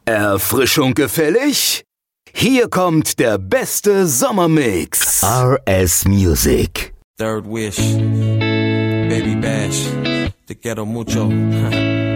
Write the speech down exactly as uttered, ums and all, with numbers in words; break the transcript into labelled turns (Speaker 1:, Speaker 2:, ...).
Speaker 1: Erfrischung gefällig? Hier kommt der beste Sommermix. R S Music.
Speaker 2: Third Wish, Baby Bash, Te quiero mucho.